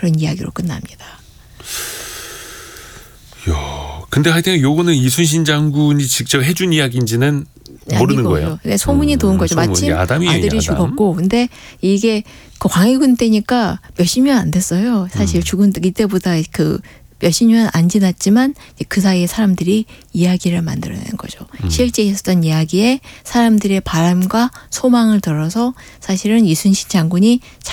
그런 이야기로 끝납니다. 이야, 근데 하여튼 요거는 이순신 장군이 직접 해준 이야기인지는 모르는 거예요. 네, 소문이 도는 거죠. 마침 아들이 죽었고, 근데 이게 그 광해군 때니까 몇십 년 안 됐어요. 사실 죽은 이때보다 그 몇십 년 안 지났지만 그 사이에 사람들이 이야기를 만들어낸 거죠. 실제 있었던 이야기에 사람들의 바람과 소망을 들어서 사실은 이순신 장군이